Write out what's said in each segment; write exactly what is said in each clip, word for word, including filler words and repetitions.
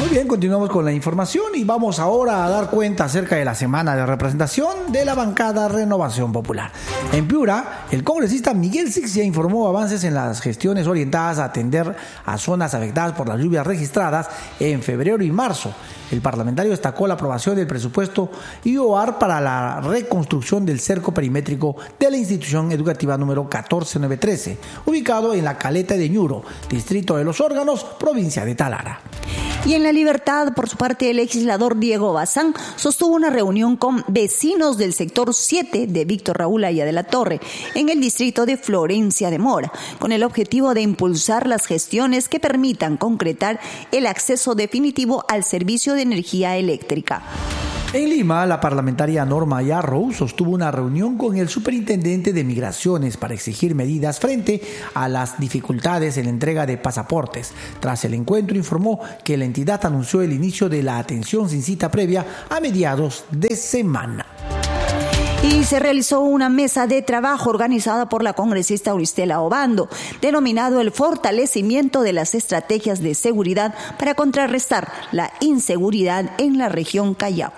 Muy bien, continuamos con la información y vamos ahora a dar cuenta acerca de la semana de representación de la bancada Renovación Popular. En Piura, el congresista Miguel Sixia informó avances en las gestiones orientadas a atender a zonas afectadas por las lluvias registradas en febrero y marzo. El parlamentario destacó la aprobación del presupuesto I O A R para la reconstrucción del cerco perimétrico de la institución educativa número catorce nueve trece, ubicado en la Caleta de Ñuro, distrito de Los Órganos, provincia de Talara. Y en La Libertad, por su parte, el legislador Diego Bazán sostuvo una reunión con vecinos del sector siete de Víctor Raúl Aya de la Torre, en el distrito de Florencia de Mora, con el objetivo de impulsar las gestiones que permitan concretar el acceso definitivo al servicio de energía eléctrica. En Lima, la parlamentaria Norma Yarrow sostuvo una reunión con el superintendente de Migraciones para exigir medidas frente a las dificultades en la entrega de pasaportes. Tras el encuentro, informó que la entidad anunció el inicio de la atención sin cita previa a mediados de semana. Y se realizó una mesa de trabajo organizada por la congresista Auristela Obando, denominado el fortalecimiento de las estrategias de seguridad para contrarrestar la inseguridad en la región Callao.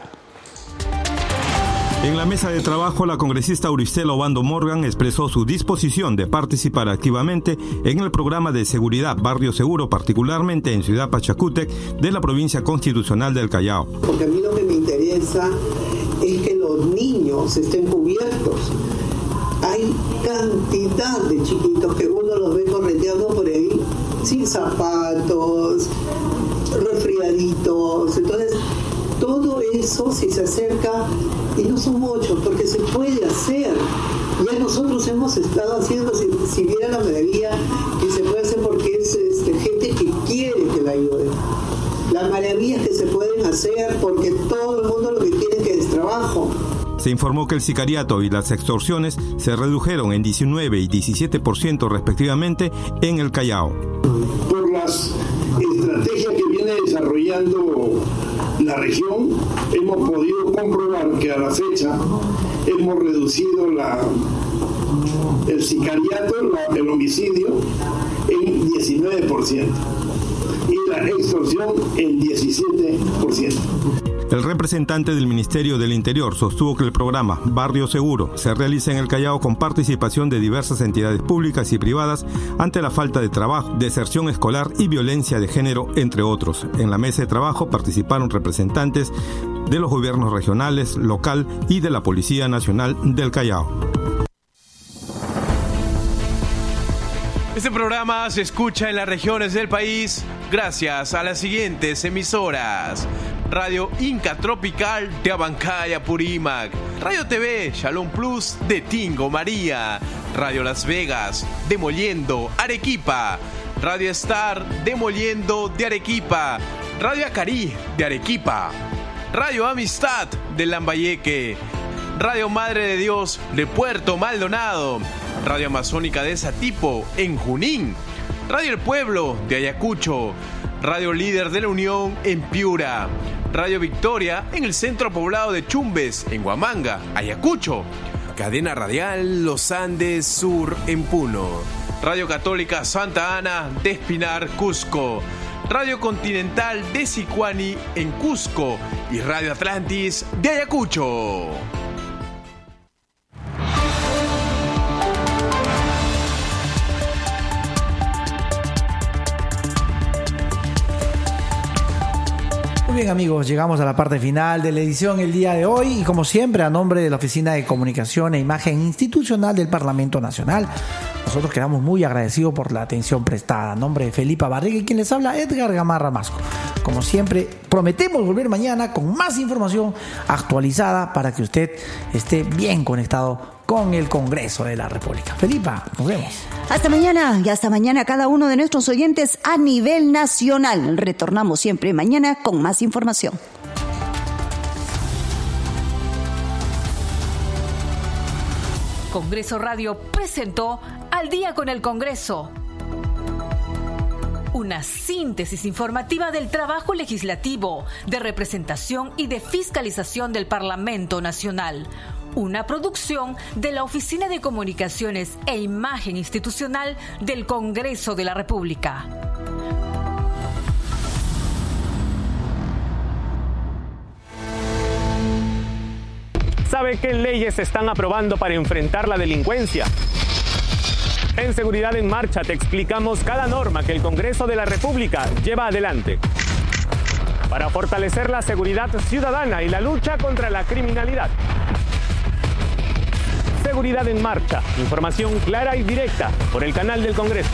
En la mesa de trabajo, la congresista Auristela Obando Morgan expresó su disposición de participar activamente en el programa de seguridad Barrio Seguro, particularmente en Ciudad Pachacútec, de la provincia constitucional del Callao. Porque a mí lo que me interesa es que los niños estén cubiertos. Hay cantidad de chiquitos que uno los ve correteando por ahí sin zapatos, resfriaditos. Entonces, todo eso, si se acerca, y no son muchos, porque se puede hacer. Ya nosotros hemos estado haciendo, si, si viera la maravilla que se puede hacer, porque es este, gente que quiere que la ayude. Las maravillas que se pueden hacer, porque todo el mundo lo que quiere es que es trabajo. Se informó que el sicariato y las extorsiones se redujeron en diecinueve y diecisiete por ciento respectivamente en el Callao. Por las estrategias que viene desarrollando la región, hemos podido comprobar que a la fecha hemos reducido la, el sicariato, la, el homicidio, en diecinueve por ciento y la extorsión en diecisiete por ciento. El representante del Ministerio del Interior sostuvo que el programa Barrio Seguro se realiza en el Callao con participación de diversas entidades públicas y privadas ante la falta de trabajo, deserción escolar y violencia de género, entre otros. En la mesa de trabajo participaron representantes de los gobiernos regionales, local y de la Policía Nacional del Callao. Este programa se escucha en las regiones del país gracias a las siguientes emisoras: Radio Inca Tropical de Abancaya, Purímac, Radio T V Shalom Plus de Tingo, María, Radio Las Vegas de Mollendo, Arequipa, Radio Star de Mollendo de Arequipa, Radio Acarí de Arequipa, Radio Amistad de Lambayeque, Radio Madre de Dios de Puerto Maldonado, Radio Amazónica de Satipo en Junín, Radio El Pueblo de Ayacucho, Radio Líder de la Unión en Piura, Radio Victoria en el centro poblado de Chumbes, en Huamanga, Ayacucho, Cadena Radial Los Andes Sur en Puno, Radio Católica Santa Ana de Espinar, Cusco, Radio Continental de Sicuani en Cusco y Radio Atlantis de Ayacucho. Muy bien, amigos, llegamos a la parte final de la edición el día de hoy y, como siempre, a nombre de la Oficina de Comunicación e Imagen Institucional del Parlamento Nacional, nosotros quedamos muy agradecidos por la atención prestada. A nombre de Felipa Barriga y quien les habla, Edgar Gamarra Masco. Como siempre, prometemos volver mañana con más información actualizada para que usted esté bien conectado con el Congreso de la República. Felipa, nos vemos. Hasta mañana y hasta mañana cada uno de nuestros oyentes a nivel nacional. Retornamos siempre mañana con más información. Congreso Radio presentó Al Día con el Congreso. Una síntesis informativa del trabajo legislativo, de representación y de fiscalización del Parlamento Nacional. Una producción de la Oficina de Comunicaciones e Imagen Institucional del Congreso de la República. sabe qué leyes se están aprobando para enfrentar la delincuencia. En Seguridad en Marcha te explicamos cada norma que el Congreso de la República lleva adelante para fortalecer la seguridad ciudadana y la lucha contra la criminalidad. Seguridad en Marcha, información clara y directa por el canal del Congreso.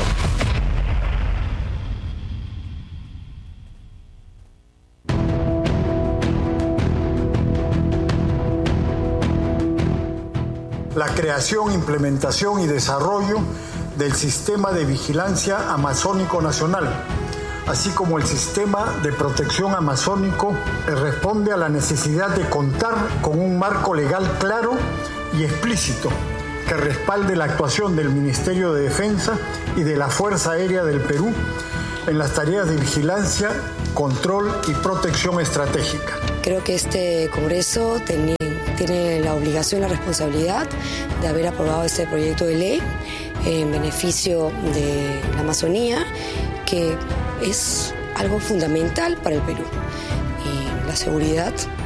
La creación, implementación y desarrollo del Sistema de Vigilancia Amazónico Nacional, así como el Sistema de Protección Amazónico, responde a la necesidad de contar con un marco legal claro y explícito que respalde la actuación del Ministerio de Defensa y de la Fuerza Aérea del Perú en las tareas de vigilancia, control y protección estratégica. Creo que este Congreso tenía tiene la obligación, la responsabilidad de haber aprobado este proyecto de ley en beneficio de la Amazonía, que es algo fundamental para el Perú. Y la seguridad